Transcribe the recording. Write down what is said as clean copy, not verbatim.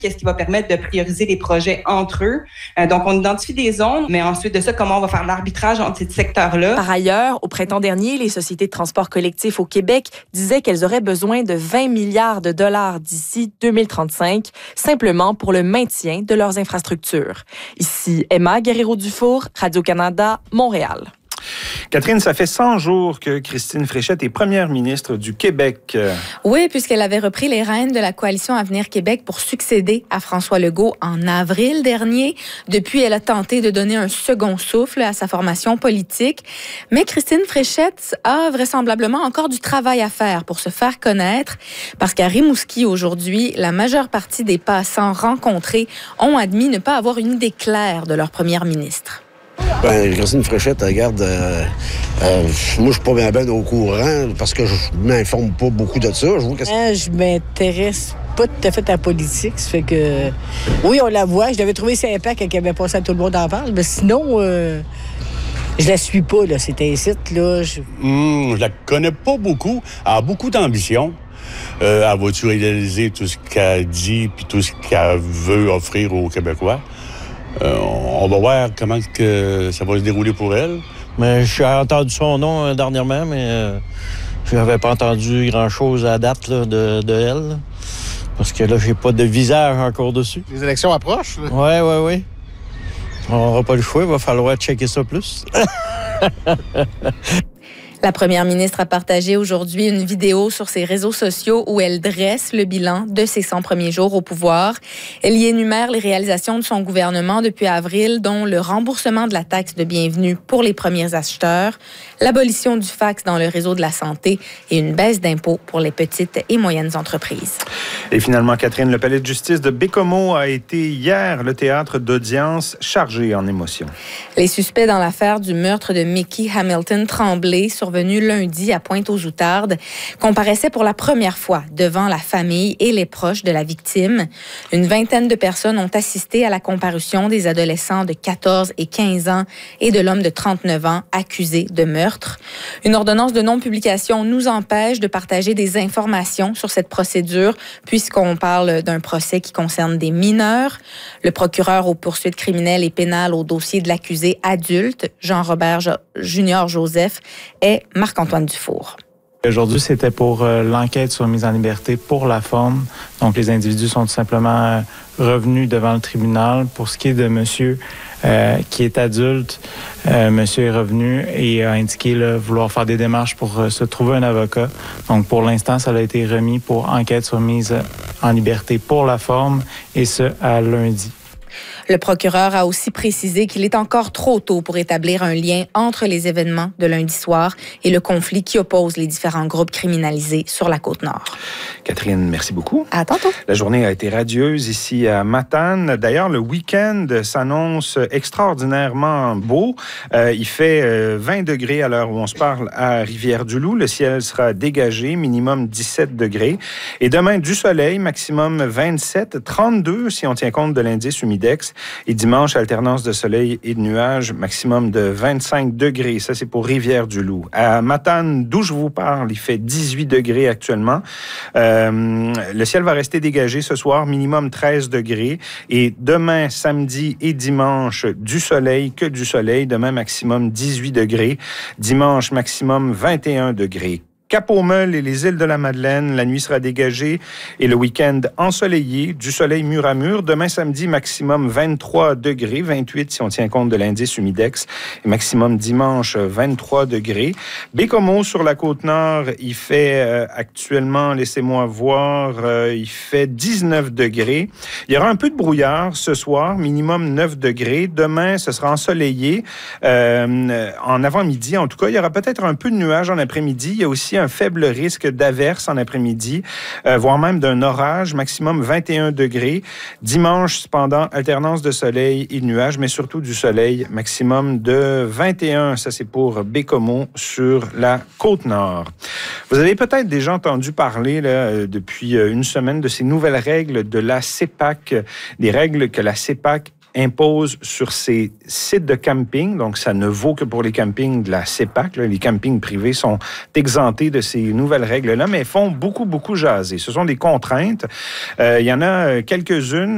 Qu'est-ce qui va permettre de prioriser les projets entre eux. Donc, on identifie des zones, mais ensuite de ça, comment on va faire l'arbitrage entre ces secteurs-là. Par ailleurs, au printemps dernier, les sociétés de transport collectif au Québec disaient qu'elles auraient besoin de 20 milliards de dollars d'ici 2035, simplement pour le maintien de leurs infrastructures. Ici, Emma Guerrero-Dufour, Radio-Canada, Montréal. Catherine, ça fait 100 jours que Christine Fréchette est première ministre du Québec. Oui, puisqu'elle avait repris les rênes de la coalition Avenir Québec pour succéder à François Legault en avril dernier. Depuis, elle a tenté de donner un second souffle à sa formation politique. Mais Christine Fréchette a vraisemblablement encore du travail à faire pour se faire connaître, parce qu'à Rimouski, aujourd'hui, la majeure partie des passants rencontrés ont admis ne pas avoir une idée claire de leur première ministre. Christine Fréchette, regarde, moi, je suis pas bien au courant parce que je m'informe pas beaucoup de ça. Je m'intéresse pas tout à fait à la politique. Ça fait que, oui, on la voit. Je l'avais trouvé sympa quand elle avait passé à Tout le monde en parle. Mais sinon, je la suis pas, là. C'est un site, là. Je la connais pas beaucoup. Elle a beaucoup d'ambition. Elle va-tu réaliser tout ce qu'elle dit puis tout ce qu'elle veut offrir aux Québécois? On va voir comment que ça va se dérouler pour elle. Mais j'ai entendu son nom dernièrement, mais je n'avais pas entendu grand-chose à date là, de elle. Parce que là, j'ai pas de visage encore dessus. Les élections approchent? Oui. On n'aura pas le choix, il va falloir checker ça plus. La première ministre a partagé aujourd'hui une vidéo sur ses réseaux sociaux où elle dresse le bilan de ses 100 premiers jours au pouvoir. Elle y énumère les réalisations de son gouvernement depuis avril, dont le remboursement de la taxe de bienvenue pour les premiers acheteurs, l'abolition du fax dans le réseau de la santé et une baisse d'impôts pour les petites et moyennes entreprises. Et finalement, Catherine, le palais de justice de Baie-Comeau a été hier le théâtre d'audience chargé en émotions. Les suspects dans l'affaire du meurtre de Mickey Hamilton Tremblay, survenu lundi à Pointe-aux-Outardes, comparaissaient pour la première fois devant la famille et les proches de la victime. Une vingtaine de personnes ont assisté à la comparution des adolescents de 14 et 15 ans et de l'homme de 39 ans accusé de meurtre. Une ordonnance de non-publication nous empêche de partager des informations sur cette procédure puisqu'on parle d'un procès qui concerne des mineurs. Le procureur aux poursuites criminelles et pénales au dossier de l'accusé adulte, Jean-Robert Junior Joseph, est Marc-Antoine Dufour. Aujourd'hui, c'était pour l'enquête sur mise en liberté pour la forme. Donc, les individus sont tout simplement revenus devant le tribunal. Pour ce qui est de monsieur qui est adulte, monsieur est revenu et a indiqué vouloir faire des démarches pour se trouver un avocat. Donc, pour l'instant, ça a été remis pour enquête sur mise en liberté pour la forme, et ce, à lundi. Le procureur a aussi précisé qu'il est encore trop tôt pour établir un lien entre les événements de lundi soir et le conflit qui oppose les différents groupes criminalisés sur la Côte-Nord. Catherine, merci beaucoup. À tantôt. La journée a été radieuse ici à Matane. D'ailleurs, le week-end s'annonce extraordinairement beau. Il fait 20 degrés à l'heure où on se parle à Rivière-du-Loup. Le ciel sera dégagé, minimum 17 degrés. Et demain, du soleil, maximum 27, 32 si on tient compte de l'indice humidex. Et dimanche, alternance de soleil et de nuages, maximum de 25 degrés. Ça, c'est pour Rivière-du-Loup. À Matane, d'où je vous parle, il fait 18 degrés actuellement. Le ciel va rester dégagé ce soir, minimum 13 degrés. Et demain, samedi et dimanche, du soleil, que du soleil. Demain, maximum 18 degrés. Dimanche, maximum 21 degrés. Cap-aux-Meules et les îles de la Madeleine, la nuit sera dégagée et le week-end ensoleillé, du soleil mur à mur. Demain samedi, maximum 23 degrés, 28 si on tient compte de l'indice humidex, et maximum dimanche 23 degrés. Baie-Comeau sur la Côte-Nord, il fait actuellement, laissez-moi voir, il fait 19 degrés. Il y aura un peu de brouillard ce soir, minimum 9 degrés. Demain, ce sera ensoleillé. En avant-midi, en tout cas, il y aura peut-être un peu de nuages en après-midi. Il y a aussi un faible risque d'averse en après-midi, voire même d'un orage, maximum 21 degrés. Dimanche, cependant, alternance de soleil et de nuages, mais surtout du soleil, maximum de 21. Ça, c'est pour Baie-Comeau sur la Côte-Nord. Vous avez peut-être déjà entendu parler là, depuis une semaine de ces nouvelles règles de la CEPAQ, des règles que la CEPAQ impose sur ces sites de camping. Donc, ça ne vaut que pour les campings de la CEPAQ. Là. Les campings privés sont exemptés de ces nouvelles règles-là, mais font beaucoup jaser. Ce sont des contraintes. Il y en a quelques-unes